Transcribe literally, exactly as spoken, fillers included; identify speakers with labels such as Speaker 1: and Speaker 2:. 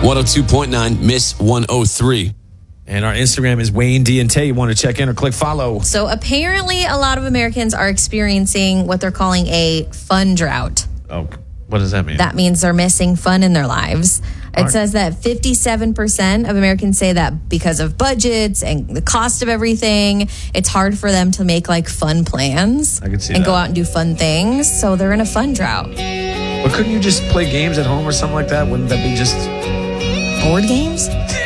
Speaker 1: one oh two point nine, Miss one oh three.
Speaker 2: And our Instagram is Wayne D and Tay. You want to check in or click follow?
Speaker 3: So apparently a lot of Americans are experiencing what they're calling a fun drought.
Speaker 2: Oh, what does that mean?
Speaker 3: That means they're missing fun in their lives. It
Speaker 2: right.
Speaker 3: says that fifty-seven percent of Americans say that because of budgets and the cost of everything, it's hard for them to make like fun plans
Speaker 2: I can see
Speaker 3: and
Speaker 2: that.
Speaker 3: go out and do fun things. So they're in a fun drought.
Speaker 2: But couldn't you just play games at home or something like that? Wouldn't that be just...
Speaker 3: Board games?